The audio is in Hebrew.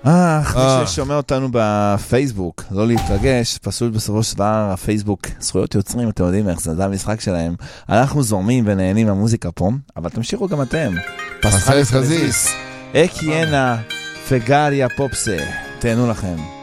מי ששומע אותנו בפייסבוק, לא להתרגש, פשוט בסופו של דבר, הפייסבוק, זכויות יוצרים, אתם יודעים איך זה המשחק שלהם. אנחנו זורמים ונהנים מהמוזיקה פה, אבל תמשיכו גם אתם. פסחליס חזיס. אקיאנה, פגריה פופסה, תהנו לכם.